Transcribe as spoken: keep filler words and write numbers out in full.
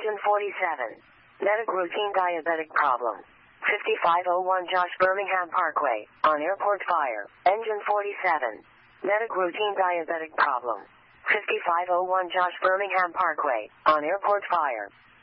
Engine forty-seven. Medic routine diabetic problem. fifty-five oh one Josh Birmingham Parkway, on airport fire. Engine forty-seven. Medic routine diabetic problem. fifty-five oh one Josh Birmingham Parkway, on airport fire.